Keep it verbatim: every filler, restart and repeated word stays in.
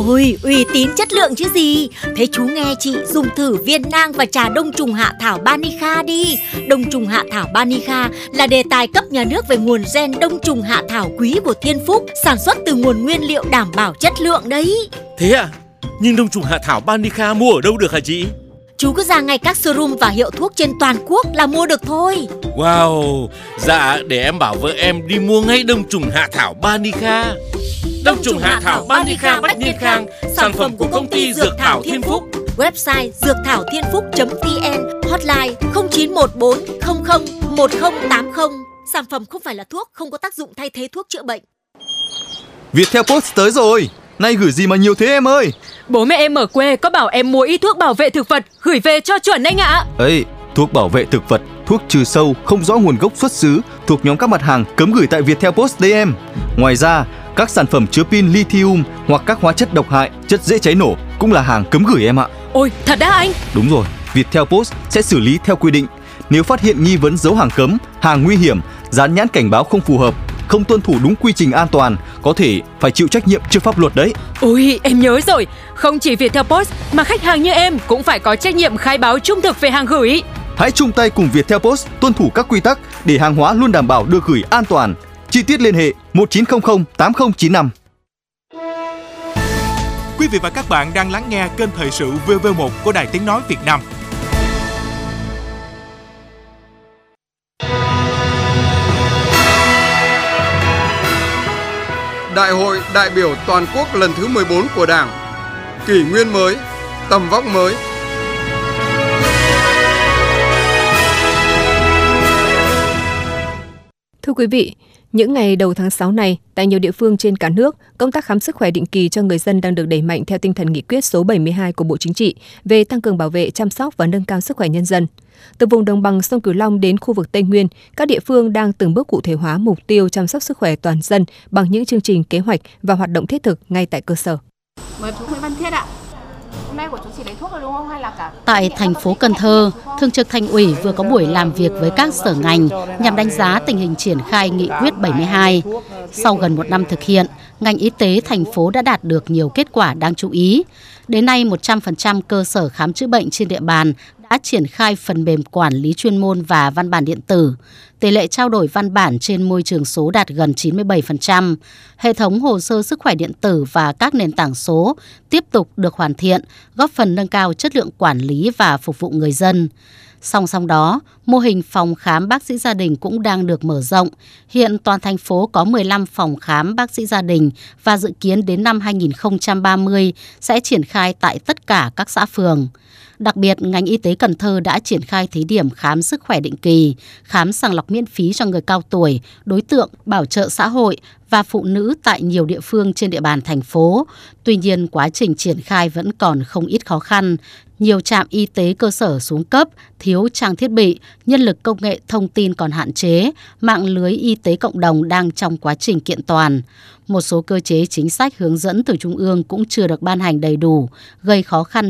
Ôi, uy tín chất lượng chứ gì. Thế chú nghe chị dùng thử viên nang và trà đông trùng hạ thảo Banica đi. Đông trùng hạ thảo Banica là đề tài cấp nhà nước về nguồn gen đông trùng hạ thảo quý của Thiên Phúc, sản xuất từ nguồn nguyên liệu đảm bảo chất lượng đấy. Thế à? Nhưng đông trùng hạ thảo Banica mua ở đâu được hả chị? Chú cứ ra ngay các showroom và hiệu thuốc trên toàn quốc là mua được thôi. Wow, dạ để em bảo vợ em đi mua ngay đông trùng hạ thảo Banica. Đông trùng hạ thảo Banica Bách Niên Khang, sản phẩm của công ty Dược Thảo Thiên Phúc. Website dược thảo thiên phúc chấm vn, hotline không chín một bốn không không một không tám không. Sản phẩm không phải là thuốc, không có tác dụng thay thế thuốc chữa bệnh. Viettel Post tới rồi. Nay gửi gì mà nhiều thế em ơi? Bố mẹ em ở quê có bảo em mua ít thuốc bảo vệ thực vật gửi về cho chuẩn anh ạ. Ấy, thuốc bảo vệ thực vật, thuốc trừ sâu không rõ nguồn gốc xuất xứ thuộc nhóm các mặt hàng cấm gửi tại Viettel Post đấy em. Ngoài ra, các sản phẩm chứa pin lithium hoặc các hóa chất độc hại, chất dễ cháy nổ cũng là hàng cấm gửi em ạ. Ôi, thật đã anh? Đúng rồi, Viettel Post sẽ xử lý theo quy định. Nếu phát hiện nghi vấn dấu hàng cấm, hàng nguy hiểm, dán nhãn cảnh báo không phù hợp, không tuân thủ đúng quy trình an toàn, có thể phải chịu trách nhiệm trước pháp luật đấy. Ôi, em nhớ rồi. Không chỉ Viettel Post mà khách hàng như em cũng phải có trách nhiệm khai báo trung thực về hàng gửi. Hãy chung tay cùng Viettel Post tuân thủ các quy tắc để hàng hóa luôn đảm bảo được gửi an toàn. Chi tiết liên hệ một chín không không tám không chín năm. Quý vị và các bạn đang lắng nghe kênh thời sự vê vê một của Đài Tiếng nói Việt Nam. Đại hội đại biểu toàn quốc lần thứ mười bốn của Đảng, kỷ nguyên mới, tầm vóc mới. Thưa quý vị, những ngày đầu tháng sáu này, tại nhiều địa phương trên cả nước, công tác khám sức khỏe định kỳ cho người dân đang được đẩy mạnh theo tinh thần nghị quyết số bảy mươi hai của Bộ Chính trị về tăng cường bảo vệ, chăm sóc và nâng cao sức khỏe nhân dân. Từ vùng đồng bằng sông Cửu Long đến khu vực Tây Nguyên, các địa phương đang từng bước cụ thể hóa mục tiêu chăm sóc sức khỏe toàn dân bằng những chương trình, kế hoạch và hoạt động thiết thực ngay tại cơ sở. Mời chú Nguyễn Văn Thiết ạ. Hôm nay của chú chỉ lấy thuốc rồi đúng không hay là cả? Tại thành phố Cần Thơ, Thường trực Thành ủy vừa có buổi làm việc với các sở ngành nhằm đánh giá tình hình triển khai nghị quyết bảy mươi hai. Sau gần một năm thực hiện, ngành y tế thành phố đã đạt được nhiều kết quả đáng chú ý. Đến nay, một trăm phần trăm cơ sở khám chữa bệnh trên địa bàn đã triển khai phần mềm quản lý chuyên môn và văn bản điện tử. Tỷ lệ trao đổi văn bản trên môi trường số đạt gần chín mươi bảy phần trăm. Hệ thống hồ sơ sức khỏe điện tử và các nền tảng số tiếp tục được hoàn thiện, góp phần nâng cao chất lượng quản lý và phục vụ người dân. Song song đó, mô hình phòng khám bác sĩ gia đình cũng đang được mở rộng. Hiện toàn thành phố có mười lăm phòng khám bác sĩ gia đình và dự kiến đến năm hai nghìn không trăm ba mươi sẽ triển khai tại tất cả các xã phường. Đặc biệt, ngành y tế Cần Thơ đã triển khai thí điểm khám sức khỏe định kỳ, khám sàng lọc miễn phí cho người cao tuổi, đối tượng bảo trợ xã hội và phụ nữ tại nhiều địa phương trên địa bàn thành phố. Tuy nhiên, quá trình triển khai vẫn còn không ít khó khăn. Nhiều trạm y tế cơ sở xuống cấp, thiếu trang thiết bị, nhân lực công nghệ thông tin còn hạn chế, mạng lưới y tế cộng đồng đang trong quá trình kiện toàn. Một số cơ chế chính sách hướng dẫn từ Trung ương cũng chưa được ban hành đầy đủ, gây khó khăn